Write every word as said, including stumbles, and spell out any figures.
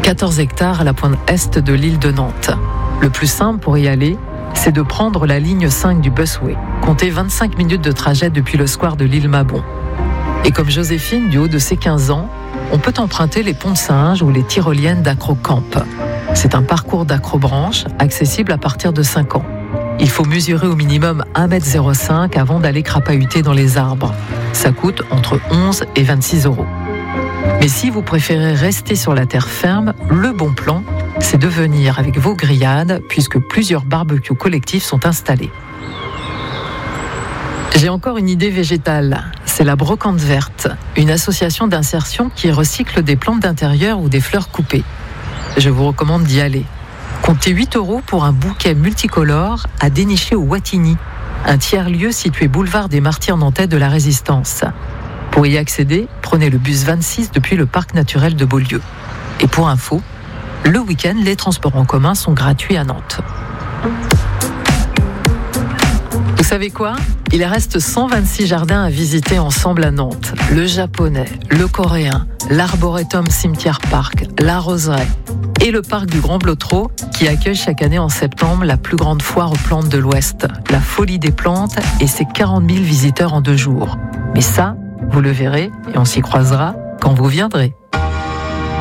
quatorze hectares à la pointe est de l'île de Nantes. Le plus simple pour y aller, c'est de prendre la ligne cinq du busway. Comptez vingt-cinq minutes de trajet depuis le square de l'île Mabon. Et comme Joséphine, du haut de ses quinze ans, on peut emprunter les ponts de singes ou les tyroliennes d'Acrocamp. C'est un parcours d'acrobranche accessible à partir de cinq ans. Il faut mesurer au minimum un mètre zéro cinq avant d'aller crapahuter dans les arbres. Ça coûte entre onze et vingt-six euros. Mais si vous préférez rester sur la terre ferme, le bon plan, c'est de venir avec vos grillades, puisque plusieurs barbecues collectifs sont installés. J'ai encore une idée végétale, c'est la Brocante Verte, une association d'insertion qui recycle des plantes d'intérieur ou des fleurs coupées. Je vous recommande d'y aller. Comptez huit euros pour un bouquet multicolore à dénicher au Wattignies, un tiers-lieu situé boulevard des Martyrs nantais de la Résistance. Pour y accéder, prenez le bus vingt-six depuis le parc naturel de Beaulieu. Et pour info, le week-end, les transports en commun sont gratuits à Nantes. Vous savez quoi ? Il reste cent vingt-six jardins à visiter ensemble à Nantes. Le japonais, le coréen, l'arboretum cimetière parc, la roseraie et le parc du Grand Blotreau qui accueille chaque année en septembre la plus grande foire aux plantes de l'Ouest, la Folie des plantes et ses quarante mille visiteurs en deux jours. Mais ça, vous le verrez et on s'y croisera quand vous viendrez.